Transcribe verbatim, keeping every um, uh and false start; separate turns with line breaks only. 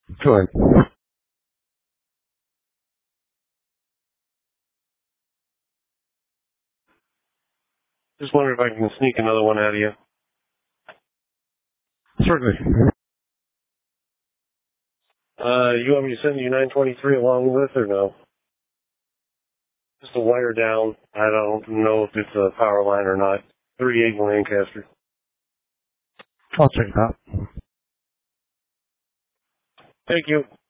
Go ahead. Just wondering if I can sneak another one out of you. Certainly. Uh, you want me to send you nine twenty-three along with or no? Just a wire down. I don't know if it's a power line or not. thirty-eight Lancaster. I'll check it out. Thank you.